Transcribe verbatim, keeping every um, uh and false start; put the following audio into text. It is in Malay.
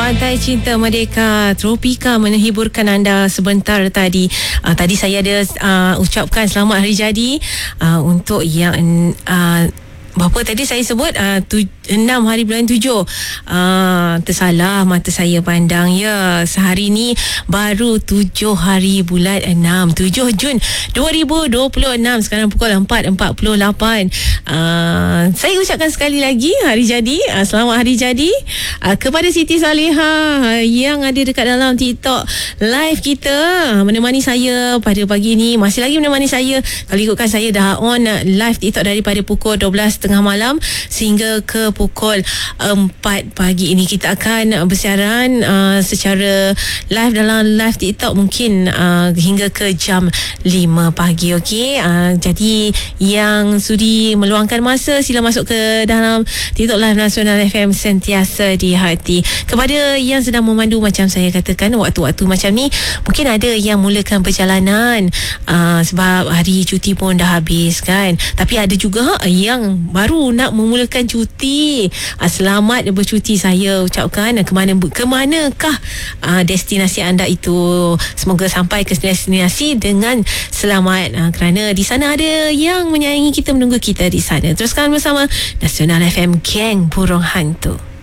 Pantai Cinta Merdeka Tropika menghiburkan anda sebentar tadi. Uh, tadi saya ada uh, ucapkan selamat hari jadi uh, untuk yang uh, berapa tadi saya sebut uh, tu, enam hari bulan tujuh. uh, Tersalah mata saya pandang ya. Sehari ni baru tujuh hari bulan enam, tujuh Jun dua ribu dua puluh enam. Sekarang pukul empat empat puluh lapan. uh, Saya ucapkan sekali lagi hari jadi, uh, selamat hari jadi uh, kepada Siti Salihah uh, yang ada dekat dalam TikTok live kita, uh, menemani saya pada pagi ni. Masih lagi menemani saya. Kalau ikutkan saya dah on uh, live TikTok daripada pukul dua belas tengah malam sehingga ke pukul empat pagi ini. Kita akan bersiaran uh, secara live dalam live TikTok mungkin uh, hingga ke jam lima pagi. Okey, uh, jadi yang sudi meluangkan masa, sila masuk ke dalam TikTok live Nasional F M, sentiasa di hati. Kepada yang sedang memandu, macam saya katakan, waktu-waktu macam ni mungkin ada yang mulakan perjalanan uh, sebab hari cuti pun dah habis kan, tapi ada juga yang baru nak memulakan cuti. uh, Selamat bercuti saya ucapkan. Ke mana ke manakah uh, destinasi anda itu, semoga sampai ke destinasi dengan selamat, uh, kerana di sana ada yang menyayangi kita, menunggu kita di sana. Teruskan bersama Nasional F M, Geng Burung Hantu.